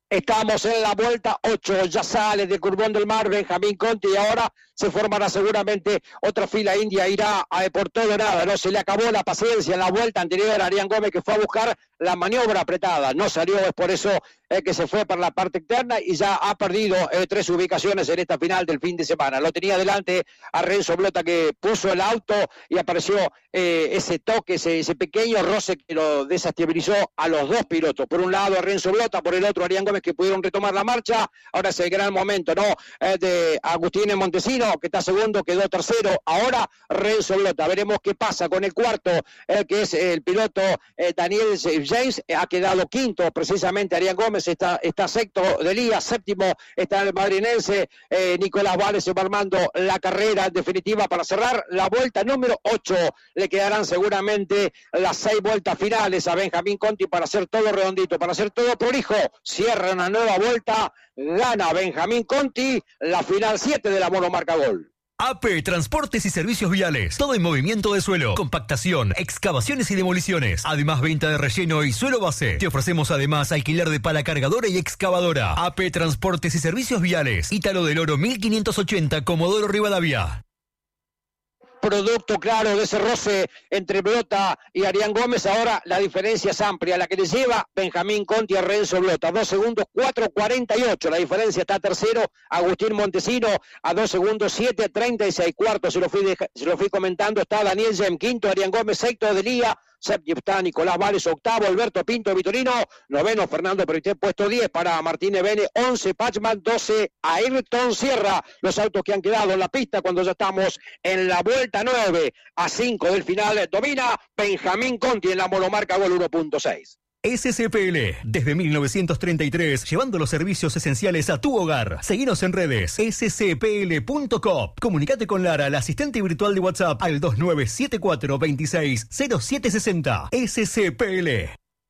Estamos en la vuelta 8, ya sale del Curbón del Mar Benjamín Conti y ahora se formará seguramente otra fila india, irá por todo o nada, no se le acabó la paciencia en la vuelta anterior a Arián Gómez, que fue a buscar la maniobra apretada, no salió, es por eso que se fue para la parte externa y ya ha perdido 3 ubicaciones en esta final del fin de semana. Lo tenía delante a Renzo Blota, que puso el auto y apareció ese toque, ese pequeño roce que lo desestabilizó a los dos pilotos. Por un lado a Renzo Blota, por el otro a Arián Gómez, que pudieron retomar la marcha. Ahora es el gran momento, ¿no? De Agustín Montesino, que está segundo, quedó tercero. Ahora Renzo Blota. Veremos qué pasa con el cuarto, que es el piloto Daniel James. Ha quedado quinto, precisamente Arián Gómez está sexto de Lía, séptimo está el madrinense Nicolás Vales. Se va armando la carrera definitiva para cerrar la vuelta número 8. Le quedarán seguramente las 6 vueltas finales a Benjamín Conti para hacer todo redondito, para hacer todo prolijo. Cierra una nueva vuelta, gana Benjamín Conti la final 7 de la monomarca Gol. AP Transportes y Servicios Viales. Todo en movimiento de suelo, compactación, excavaciones y demoliciones. Además, venta de relleno y suelo base. Te ofrecemos además alquiler de pala cargadora y excavadora. AP Transportes y Servicios Viales. Ítalo del Oro 1580, Comodoro Rivadavia. Producto claro de ese roce entre Blota y Arián Gómez. Ahora la diferencia es amplia, la que le lleva Benjamín Conti a Renzo Blota, 2 segundos 4.48, la diferencia está tercero Agustín Montesino a 2 segundos 7.36, cuarto se lo fui comentando, está Daniel Gem, quinto Arián Gómez, sexto de Lía, séptimo está Nicolás Vales, octavo Alberto Pinto Vitorino, noveno Fernando Perité, puesto 10 para Martínez Bene, 11 Pachman, 12 Ayrton Sierra. Los autos que han quedado en la pista cuando ya estamos en la vuelta 9 a 5 del final, domina Benjamín Conti en la monomarca Gol 1.6. SCPL, desde 1933, llevando los servicios esenciales a tu hogar. Seguinos en redes, scpl.com. Comunicate con Lara, la asistente virtual de WhatsApp, al 2974260760. SCPL.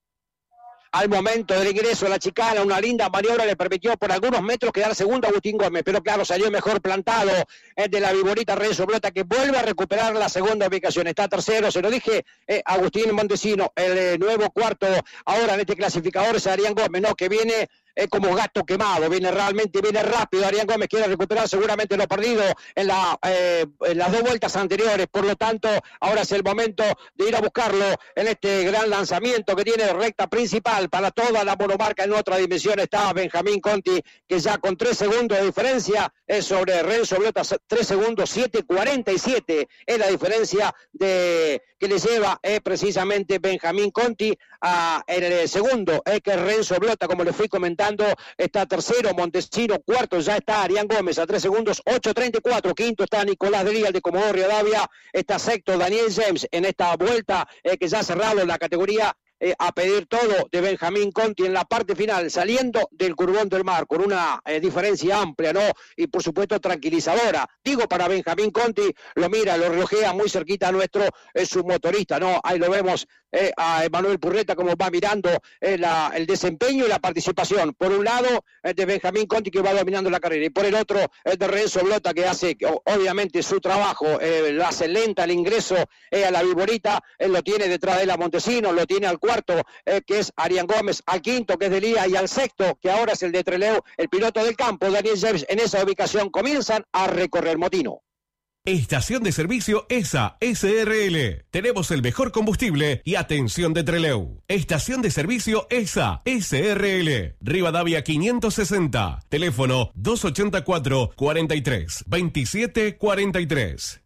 Al momento del ingreso a la chicana, una linda maniobra le permitió por algunos metros quedar segundo a Agustín Gómez, pero claro, salió mejor plantado de la viborita Renzo Blota, que vuelve a recuperar la segunda ubicación. Está tercero, se lo dije, Agustín Montesino, el nuevo cuarto ahora en este clasificador es Arián Gómez, ¿no? Que viene como gato quemado, viene rápido. Arián Gómez quiere recuperar seguramente lo perdido en las 2 vueltas anteriores, por lo tanto ahora es el momento de ir a buscarlo en este gran lanzamiento que tiene recta principal para toda la monomarca. En otra dimensión está Benjamín Conti, que ya con 3 segundos de diferencia es sobre Renzo Blota, 3 segundos 7.47 es la diferencia que le lleva precisamente Benjamín Conti a el segundo, que es Renzo Blota, como le fui comentando. Está tercero Montesino, cuarto ya está Arián Gómez a 3 segundos 8.34, quinto está Nicolás de Lía, el de Comodoro Rivadavia, está sexto Daniel James en esta vuelta que ya ha cerrado la categoría a pedir todo de Benjamín Conti en la parte final, saliendo del Curbón del Mar con una diferencia amplia, ¿no? Y por supuesto tranquilizadora. Digo, para Benjamín Conti, lo mira, lo relojea muy cerquita a nuestro, es su motorista, ¿no? Ahí lo vemos a Emanuel Purreta como va mirando el desempeño y la participación. Por un lado, de Benjamín Conti, que va dominando la carrera, y por el otro, de Renzo Blota, que hace obviamente su trabajo, lo hace lenta el ingreso a la viborita, él lo tiene detrás de la Montesino, lo tiene al cuarto, que es Arián Gómez, al quinto, que es de Lía, y al sexto, que ahora es el de Trelew, el piloto del campo, Daniel James. En esa ubicación comienzan a recorrer Motino. Estación de servicio ESA SRL. Tenemos el mejor combustible y atención de Trelew. Estación de servicio ESA SRL. Rivadavia 560. Teléfono 284 43 27 43.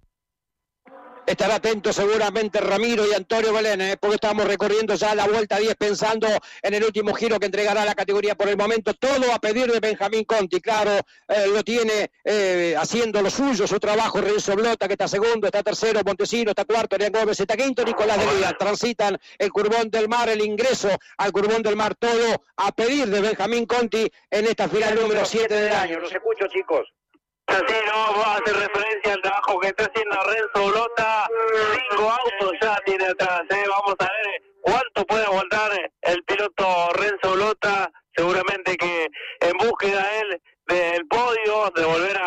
Estará atento seguramente Ramiro y Antonio Belén, porque estamos recorriendo ya la vuelta 10 pensando en el último giro que entregará la categoría. Por el momento todo a pedir de Benjamín Conti, claro, lo tiene haciendo lo suyo, su trabajo Renzo Blota, que está segundo, está tercero Montesino, está cuarto Arián Gómez, está quinto Nicolás de Lía. Transitan el Curbón del Mar, el ingreso al Curbón del Mar, todo a pedir de Benjamín Conti en esta final número 7 del año. Los escucho, chicos. Así no vamos a hacer referencia al trabajo que está haciendo Renzo Blota. 5 autos ya tiene atrás, vamos a ver cuánto puede aguantar el piloto Renzo Blota, seguramente que en búsqueda él del podio, de volver